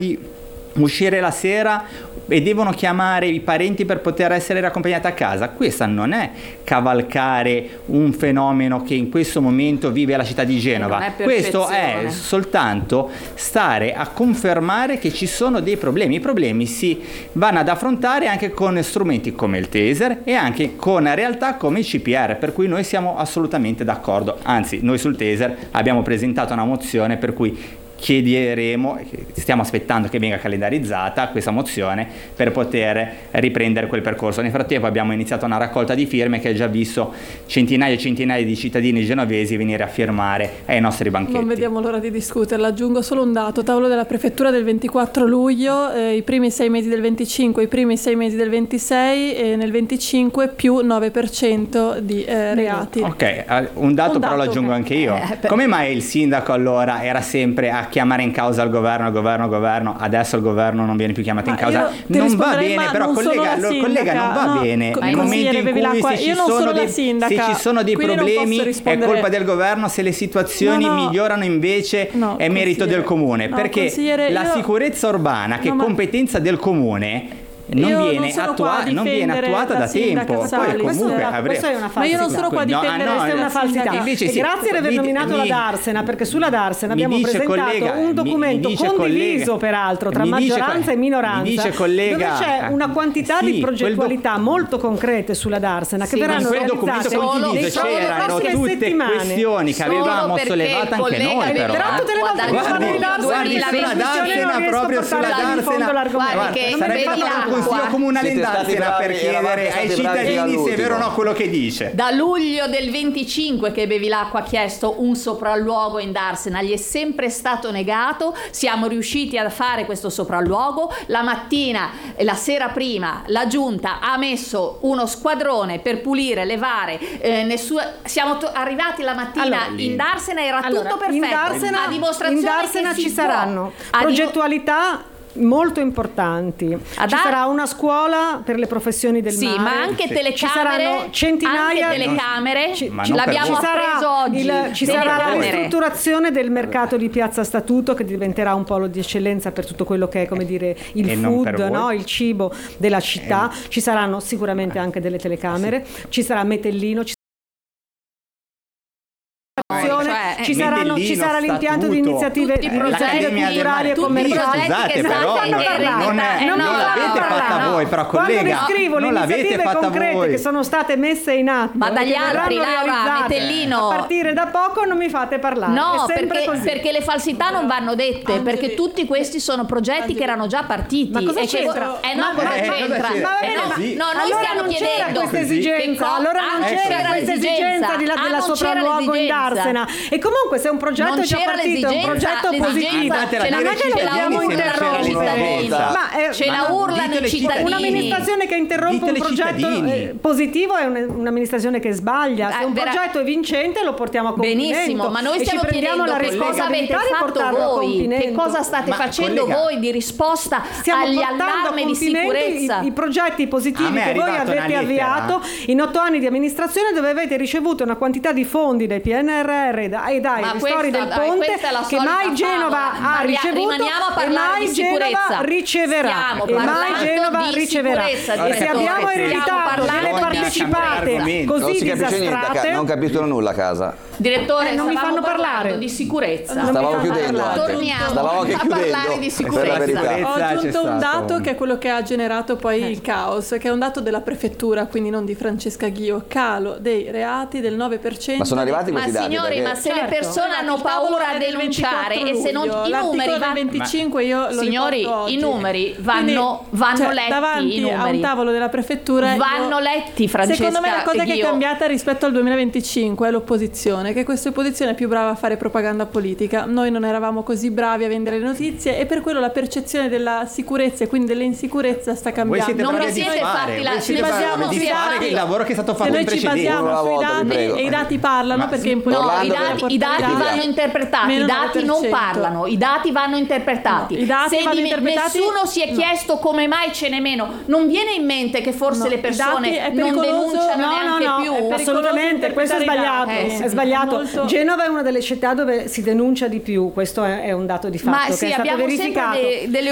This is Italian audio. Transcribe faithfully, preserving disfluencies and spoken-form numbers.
di uscire la sera e devono chiamare i parenti per poter essere raccompagnati a casa. Questa non è cavalcare un fenomeno che in questo momento vive la città di Genova. È questo è soltanto stare a confermare che ci sono dei problemi. I problemi si vanno ad affrontare anche con strumenti come il taser e anche con realtà come il C P R, per cui noi siamo assolutamente d'accordo. Anzi, noi sul taser abbiamo presentato una mozione per cui chiederemo, stiamo aspettando che venga calendarizzata questa mozione per poter riprendere quel percorso. Nel frattempo abbiamo iniziato una raccolta di firme che ha già visto centinaia e centinaia di cittadini genovesi venire a firmare ai nostri banchetti. Non vediamo l'ora di discuterla. Aggiungo solo un dato: tavolo della prefettura del ventiquattro luglio, eh, i primi sei mesi del venticinque, i primi sei mesi del ventisei, e nel venticinque più nove per cento di eh, reati. Ok, un dato un però dato, lo aggiungo anche io. Eh, per... Come mai il sindaco allora era sempre a chiamare in causa il governo, il governo, il governo, adesso il governo non viene più chiamato ma in causa? Non va bene, però collega, lo, collega non va no, bene. Nel momento in cui se ci, sono dei, se ci sono dei problemi è colpa del governo, se le situazioni no, no, migliorano invece no, è merito del comune, no, perché la io... sicurezza urbana, che è no, competenza del comune, non viene, non, attua- non viene attuata da tempo. Poi comunque avrei... è una falsità. Ma io non sono qua a difendere no, ah, no, è una falsità. Invece sì, grazie di aver nominato la Darsena, perché sulla Darsena abbiamo presentato collega, un documento mi, mi condiviso collega, peraltro tra maggioranza dice, e minoranza, dice collega, dove c'è una quantità sì, di progettualità do... molto concrete sulla Darsena che sì, verranno realizzate solo c'erano tutte questioni che avevamo sollevato anche noi, però tutte le volte guardi sulla Darsena, proprio sulla Darsena sarebbe Consiglio comunale in Darsena per chiedere ai cittadini se è vero o no quello che dice. Da luglio del venticinque che Bevilacqua ha chiesto un sopralluogo in Darsena, gli è sempre stato negato. Siamo riusciti a fare questo sopralluogo. La mattina e la sera prima la giunta ha messo uno squadrone per pulire, levare, eh, nessuno... siamo to- arrivati la mattina allora, in Darsena, era allora, tutto perfetto. In Darsena, a dimostrazione in Darsena che ci si saranno può. progettualità molto importanti. Ad ci sarà una scuola per le professioni del sì, mare. ma anche sì. telecamere. Ci saranno centinaia anche telecamere. No, ci, ci l'abbiamo appreso oggi. Il, ci sarà la ristrutturazione del mercato di Piazza Statuto, che diventerà un polo di eccellenza per tutto quello che è, come dire, il e food, no? Il cibo della città. Eh. Ci saranno sicuramente anche delle telecamere. Sì. Ci sarà Metellino. Ci Cioè, ci, saranno, ci sarà l'impianto di iniziative, di iniziative culturali e commerciali. Scusate, però non, non, è, non, non l'avete fatta voi, però collega, quando descrivo le iniziative concrete voi. Che sono state messe in atto, ma dagli altri, Laura, Metellino, a partire da poco non mi fate parlare. No, perché, perché le falsità non vanno dette, anche perché tutti questi sono progetti che erano già partiti. Ma cosa e c'entra? Che, eh no, cosa eh, c'entra? Eh, no, sì. no, noi allora stiamo non chiedendo questa esigenza, allora non c'era questa esigenza di la, ah, della sopralluogo in Darsena. E comunque se un progetto è già partito, è un progetto positivo, ce la, non è che lo dobbiamo interrompere, ma eh, ce la urlano i cittadini. Un'amministrazione che interrompe un progetto eh, positivo è un, un'amministrazione che sbaglia. Se un Vera... progetto è vincente lo portiamo a compimento. Benissimo, ma noi stiamo chiedendo la che cosa avete fatto voi, che cosa state ma facendo collega, voi di risposta agli allarmi di sicurezza. I, i progetti positivi che voi avete avviato in otto anni di amministrazione, dove avete ricevuto una quantità di fondi dai P N R R e dai ma ristori del dai, ponte che mai Genova favola. ha ricevuto e mai Genova riceverà e mai Genova riceverà. E se abbiamo ereditato delle partecipate così disastrate, non capiscono nulla a casa. Direttore, eh, non mi fanno parlare di sicurezza. Stavamo chiudendo. Torniamo Stavamo a chiudendo. parlare di sicurezza. Ho aggiunto un dato che è quello che ha generato poi il caos, che è un dato della prefettura, quindi non di Francesca Ghio: calo dei reati del nove per cento. Ma sono arrivati questi ma dati? Signori, perché... ma se certo, le persone hanno paura a denunciare e se non i numeri vanno venticinque io lo signori, i numeri vanno, quindi, vanno cioè, letti. Davanti i numeri. a un tavolo della prefettura vanno io, letti, Francesca. Secondo me la cosa che io... è cambiata rispetto al duemilaventicinque è l'opposizione, che questa opposizione è più brava a fare propaganda politica. Noi non eravamo così bravi a vendere le notizie e per quello la percezione della sicurezza e quindi dell'insicurezza sta cambiando. Non vi siete fatti la ci basiamo di fare il lavoro che è stato fatto in precedenza. Noi ci basiamo sui dati e i dati parlano, ma perché è no, i dati, i dati vanno interpretati, i dati non parlano, i dati vanno interpretati. No, i dati se vanno di, interpretati, nessuno si è no. chiesto come mai ce n'è meno, non viene in mente che forse no, le persone non denunciano no, neanche no, no, più. È assolutamente, questo è sbagliato. Eh, è sbagliato. Molto... Genova è una delle città dove si denuncia di più, questo è, è un dato di fatto ma che sì, è stato verificato. De, delle